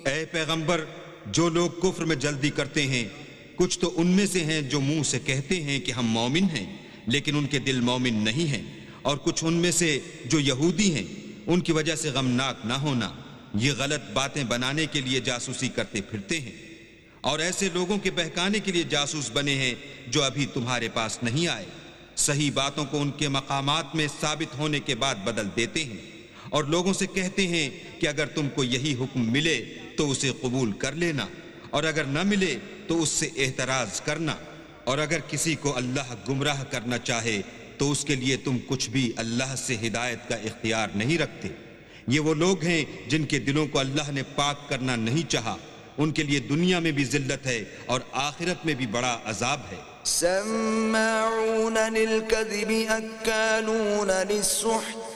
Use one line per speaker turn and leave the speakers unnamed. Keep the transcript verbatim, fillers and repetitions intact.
ऐ पैगंबर, जो लोग कुफ्र में जल्दी करते हैं, कुछ तो उनमें से हैं जो मुंह से कहते हैं कि हम मौमिन हैं, लेकिन उनके दिल मौमिन नहीं हैं, और कुछ उनमें से जो यहूदी हैं, उनकी वजह से गमनाक ना होना। ये गलत बातें बनाने के लिए जासूसी करते फिरते हैं, और ऐसे लोगों के बहकाने के लिए जासूस बने हैं जो अभी तुम्हारे पास नहीं आए। सही बातों को उनके मकामात में साबित होने के बाद बदल देते हैं, और लोगों से कहते हैं कि अगर तुमको यही हुक्म मिले तो उसे कबूल कर लेना, और अगर न मिले तो उससे एतराज करना। और अगर किसी को अल्लाह गुमराह करना चाहे तो उसके लिए तुम कुछ भी अल्लाह से हिदायत का इख्तियार नहीं रखते। ये वो लोग हैं जिनके दिलों को अल्लाह ने पाक करना नहीं चाहा। उनके लिए दुनिया में भी जिल्लत है और आखिरत में भी बड़ा अजाब है।
सम्माऊन लिल कज़िबि अक्कालून लिस्सुह्त